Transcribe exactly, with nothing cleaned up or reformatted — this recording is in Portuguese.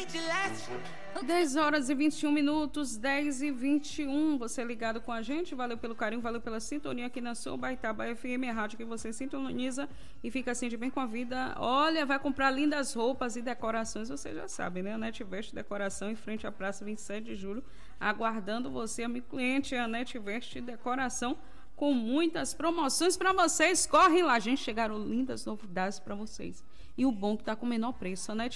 dez horas e vinte e um minutos, dez e vinte e um. Você ligado com a gente, valeu pelo carinho, valeu pela sintonia aqui na sua Baitaba F M, a rádio que você sintoniza e fica assim de bem com a vida. Olha, vai comprar lindas roupas e decorações, você já sabe, né? A Netvest Decoração em frente à Praça vinte e sete de Julho, aguardando você, amigo cliente. A Netvest Decoração com muitas promoções para vocês. Corre lá, gente, chegaram lindas novidades para vocês. E o bom que tá com o menor preço, a Net